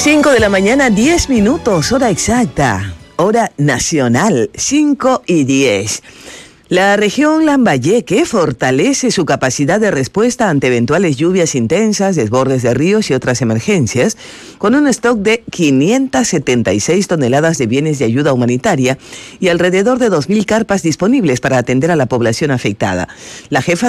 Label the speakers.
Speaker 1: 5 de la mañana, 10 minutos, hora exacta, hora nacional, 5:10. La región Lambayeque fortalece su capacidad de respuesta ante eventuales lluvias intensas, desbordes de ríos y otras emergencias, con un stock de 576 toneladas de bienes de ayuda humanitaria y alrededor de 2.000 carpas disponibles para atender a la población afectada. La jefa